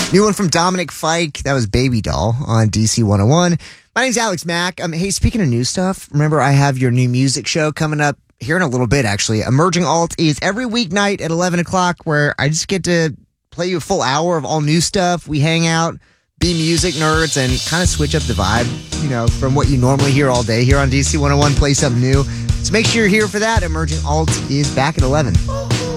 New one from Dominic Fike. That was Baby Doll on DC 101. My name's Alex Mack. Hey, speaking of new stuff, remember I have your new music show coming up here in a little bit, actually. Emerging Alt is every weeknight at 11 o'clock where I just get to play you a full hour of all new stuff. We hang out, be music nerds, and kind of switch up the vibe, from what you normally hear all day here on DC 101, play something new. So make sure you're here for that. Emerging Alt is back at 11.